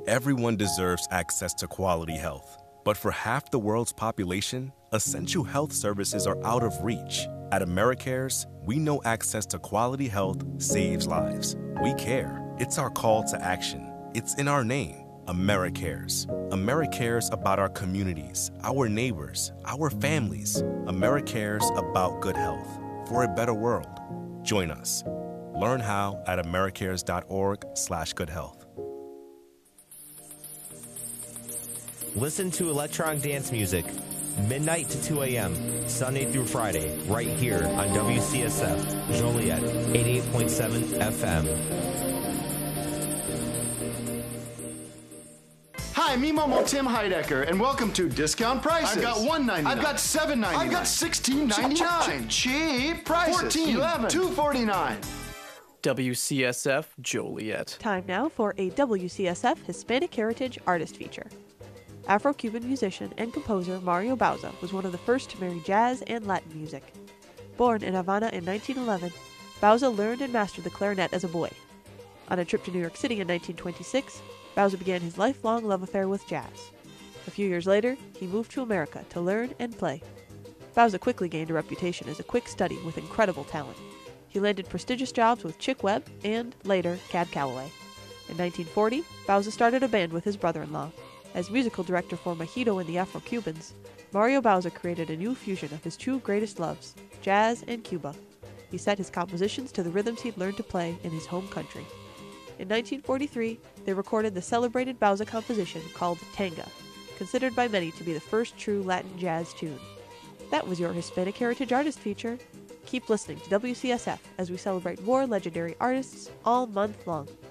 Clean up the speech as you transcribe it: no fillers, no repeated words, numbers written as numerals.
Everyone deserves access to quality health. But for half the world's population, essential health services are out of reach. At AmeriCares, we know access to quality health saves lives. We care. It's our call to action. It's in our name, AmeriCares. AmeriCares about our communities, our neighbors, our families. AmeriCares about good health for a better world. Join us. Learn how at americares.org/goodhealth. Listen to electronic dance music, midnight to 2 a.m., Sunday through Friday, right here on WCSF, Joliet, 88.7 FM. Hi, me Momo Tim Heidecker, and welcome to Discount Prices. I've got $1.99. I've got $7.99. I've got $16.99. Cheap prices. $14. $2.49. WCSF Joliet. Time now for a WCSF Hispanic Heritage Artist Feature. Afro-Cuban musician and composer Mario Bauza was one of the first to marry jazz and Latin music. Born in Havana in 1911, Bauza learned and mastered the clarinet as a boy. On a trip to New York City in 1926, Bauza began his lifelong love affair with jazz. A few years later, he moved to America to learn and play. Bauza quickly gained a reputation as a quick study with incredible talent. He landed prestigious jobs with Chick Webb and, later, Cab Calloway. In 1940, Bauza started a band with his brother-in-law. As musical director for Mojito and the Afro-Cubans, Mario Bauza created a new fusion of his two greatest loves, jazz and Cuba. He set his compositions to the rhythms he'd learned to play in his home country. In 1943, they recorded the celebrated Bauza composition called Tanga, considered by many to be the first true Latin jazz tune. That was your Hispanic Heritage Artist Feature. Keep listening to WCSF as we celebrate more legendary artists all month long.